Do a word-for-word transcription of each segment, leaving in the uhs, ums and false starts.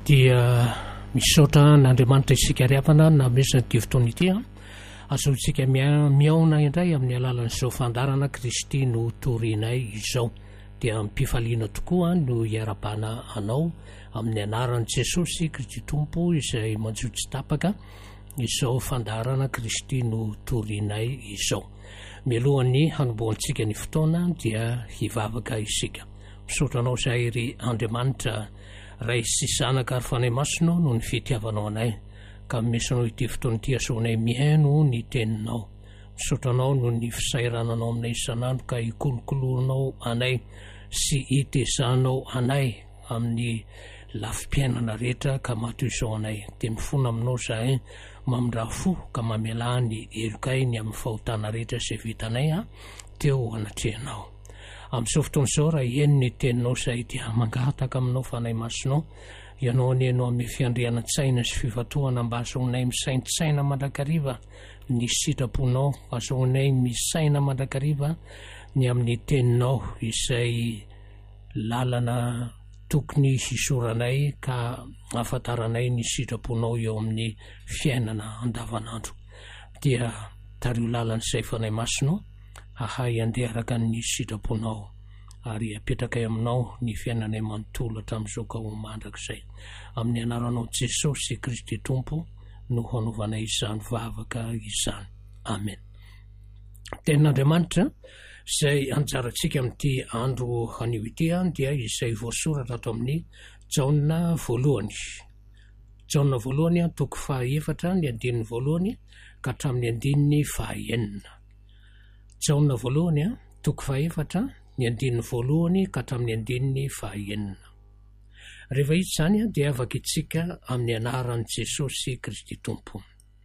dia misaotra n'Andriamanitra isika riavana na mesina ity fotoana ity a azotsika miaona indray amin'ny alalan'izao fandarana Kristy no torianay izao dia mipifaliana tokoa no iarabana anao amin'ny anaran'i Jesosy Kristy Tompo izay manjotsy tapaka izao fandarana Kristy no torianay izao. Mialohan'ny hanombohantsika ny fotoana dia hivavaka isika. Misaotra anao izay ry Andriamanitra ray sy zanaka ary fanahy masino no ny fitiavanao anay ka mesanao ity fotoana ity asoanay mihaino ny teninao. Misaotra anao no ny fisairananao aminay isanandro ka hikolokoloanao anay sy hitezanao anay amin'ny lafim-piainana rehetra ka matoy izao anay. Dia mifona aminao izahay mamindra fo ka mamela ny elokay ny amin'ny fahotana rehetra izay vitanay a teo anatrehanao. Amin'izao fotoana izao raha hihaino ny teninao izay dia mangataka aminao fanahy masinao ianao anenao amin'ny fiandrianan-tsaina sy fivatoana mba azahoanay misaintsaina mandrakariva ny sitraponao, azahoanay misaina mandrakariva ny amin'ny teninao izay lalana tokony hisoranay ka afantaranay ny sitraponao eo amin'ny fiainana andavanandro. Dia tario lalan'izay fanahy masinao ahay andeha araka ny sitraponao ary apetrakay aminao ny fiainanay manontolo hatramin'izao ka ho mandrakizay. Amin'ny anaranao Jesosy Kristy Tompo no hanaovanay izany vavaka izany. Amen. Tenin'Andriamanitra izay anjarantsika amin'ity andro anio ity dia izay voasoratra ato amin'ny Jaona voalohany. Jaona voalohany toko fahaefatra ny andininy voalohany ka hatramin'ny andininy fahaenina. Jaona voalohany toko fahaefatra ny andininy voalohany ka hatramin'ny andininy fahaenina. Rehefa hita izany dia afaka itsika amin'ny anaran'i Jesosy Kristy Tompo.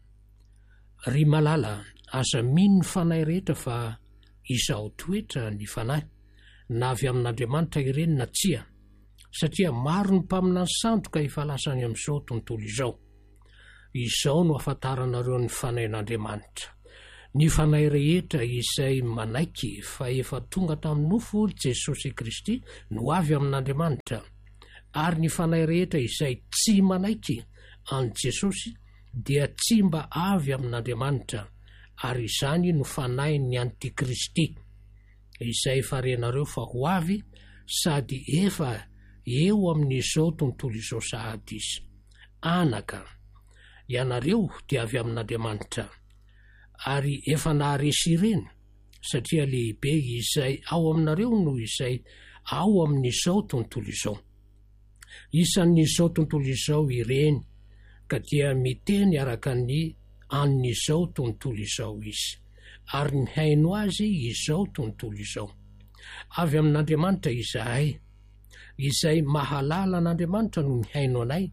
Ry malala, aza mino ny fanahy rehetra fa izaho toetra ny fanahy na avy amin'Andriamanitra ireny na tsia, satria maro ny mpaminany sandoka efa lasany amin'izao tontolo izao. Izao no afantaranareo ny fanahin'Andriamanitra. Ny fanahy rehetra izay manaiky fa efa tonga tamin'ny nofo Jesosy Kristy no avy amin'Andriamanitra, ary ny fanahy rehetra izay tsy manaiky an Jesosy dia tsy mba avy amin'Andriamanitra, ary izany no fanahy ny Antikristy izay farenareo fa ho avy sady efa eo amin'izao tontolo izao sahady izy. Anaka, ianareo dia avy amin'Andriamanitra ary efa naharesy ireny, satria lehibe izay ao aminareo no izay ao amin'izao tontolo izao. Isan'izao tontolo izao ireny ka dia miteny araka ny an'izao tontolo izao izy, ary ny haino azy izao tontolo izao. Avy amin'Andriamanitra izahay, izay mahalala an'Andriamanitra no mihaino anay.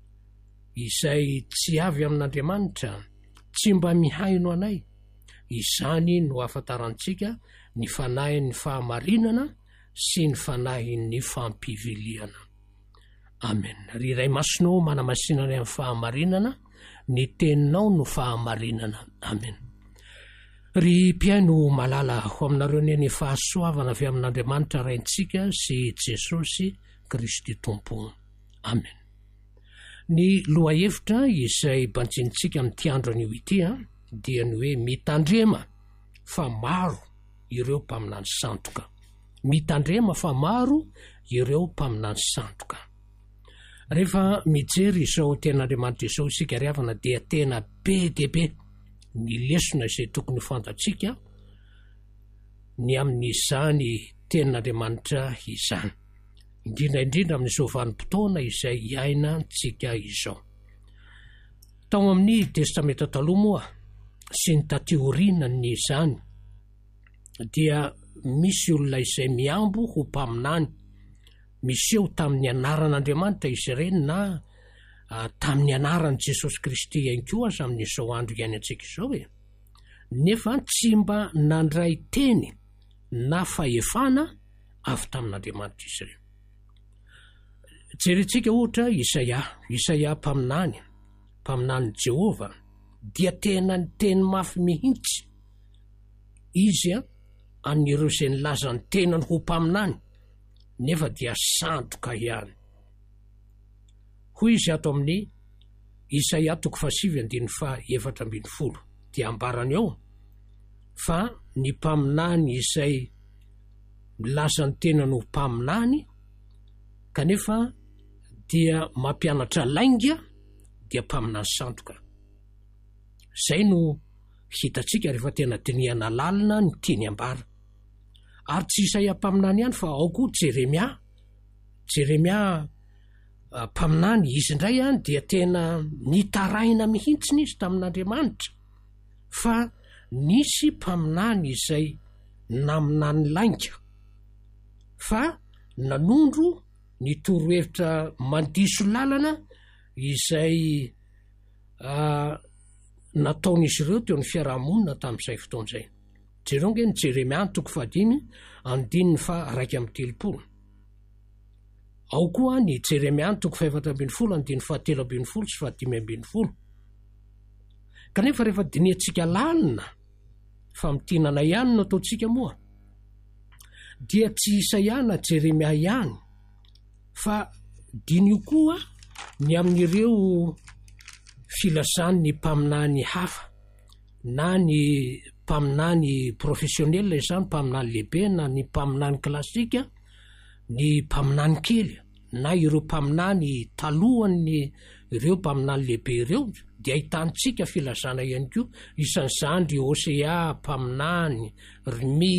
Izay tsy avy amin'Andriamanitra tsy mba mihaino anay. Izany no afantarantsika ny fanahin'ny fahamarinana sy ny fanahin'ny fampiviliana. Amen. Ry iray masinao manamasinana amin'ny fahamarinana, ny teninao no fahamarinana. Amen. Ry mpiaino malala, ho aminareo ny ny fahasoavana avy amin'Andriamanitra raintsika sy Jesosy Kristy Tompo. Amen. Ny lohahevitra izay banjintsika amin'ity andro anio ity dia ny hoe mitandrema fa maro ireo mpaminany sandoka. Mitandrema fa maro ireo mpaminany sandoka. Rehefa mijery izao tenin'Andriamanitra izao isika riavana dia tena be dia be ny lesona izay tokony fantatsika ny amin'izany tenin'Andriamanitra izany, indrindra indrindra amin'izao vanim-potoana izay iaina tsika izao. Tao amin'ny testamenta taloha moa sy ny tateorianany izany dia misy olona izay miambo ho mpaminany, miseho tamin'ny anaran'Andriamanitra izy ireny na tamin'ny anaran'i Jesosy Kristy ihany koa aza amin'izao andro iainantsika izao e. Nefa tsy mba nandray teny na fahefana avy tamin'Andriamanitra izy ireny. Jerentsika ohatra Isaia, Isaia mpaminany, mpaminany Jehova, dia tena ny teny mafy mihitsy izy a an'ireo izay nilaza ny tenany ho mpaminany, nefa dia sandoka ihany. hoy izy ato amin'ny Isaia toko fasivy andiny fa efatra ambiny folo dia ambarany ao fa ny mpaminany izay milaza ny tena no mpaminany kanefa dia mampianatra lainga dia mpaminany sandoka. Zay no hitatsika rehefa tena dinihana lalina ny tiany ambara. Ary tsy Isaia mpaminany ihany fa ao koa Jeremia. Jeremia mpaminany izy indray any dia tena nitaraina mihitsiny izy tamin'Andriamanitra fa nisy mpaminany izay naminany lainga fa nanondro ny torohevitra mandiso lalana izay uh, nataon'izy ireo teo ny fiarahamonina tamin'izay fotoan'izay. Jereo nge ny Jeremia toko fahadimy andininy fa raika amin'ny telopolo. Ao koa ny Jeremia toko faefatra ambiny folo andiny fa telo ambiny folo sy fa dimy ambiny folo. Kanefa rehefa diniantsika lalina fa mitinana ihany no ataontsika moa dia tsy Isaia na Jeremia ihany fa dinio koa ny amin'ireo filazany ny mpaminany hafa na ny mpaminany professionnel izany mpaminany lehibe na ny mpaminany klasika ny mpaminany kely na ireo mpaminany talohany ireo mpaminany lehibe ireo dia ahitantsika filazana ihany koa isan'izany ry Hosea mpaminany, Remi